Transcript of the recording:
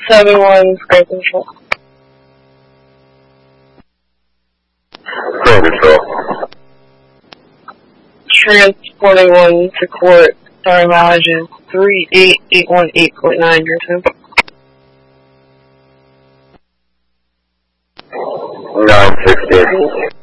7-1, Square Control. Square Control. Transporting 1 to court. Star mileage is 38818.9 your time. 960.